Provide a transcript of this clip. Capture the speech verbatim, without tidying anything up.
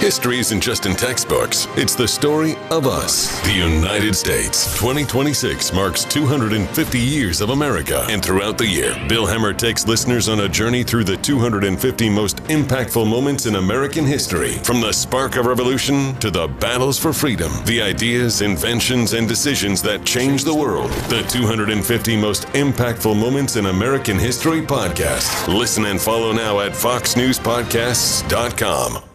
History isn't just in textbooks. It's the story of us. The United States. twenty twenty-six marks two hundred fifty years of America. And throughout the year, Bill Hemmer takes listeners on a journey through the two hundred fifty most impactful moments in American history. From the spark of revolution to the battles for freedom. The ideas, inventions, and decisions that changed the world. The two hundred fifty most impactful moments in American history podcast. Listen and follow now at fox news podcasts dot com.